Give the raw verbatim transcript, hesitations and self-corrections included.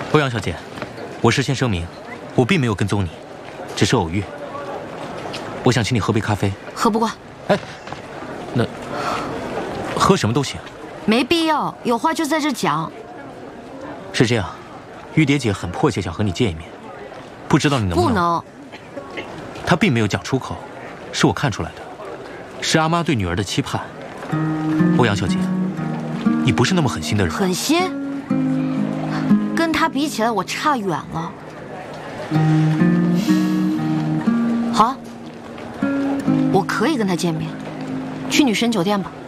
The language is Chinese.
欧阳小姐，我事先声明，我并没有跟踪你，只是偶遇。我想请你喝杯咖啡。 喝不过。 哎，那喝什么都行。 没必要，有话就在这讲。 是这样，玉蝶姐很迫切想和你见一面，不知道你能不能？ 不能。 她并没有讲出口，是我看出来的，是阿妈对女儿的期盼。欧阳小姐，你不是那么狠心的人。 狠心？跟她比起来，我差远了。好，我可以跟她见面，去女神酒店吧。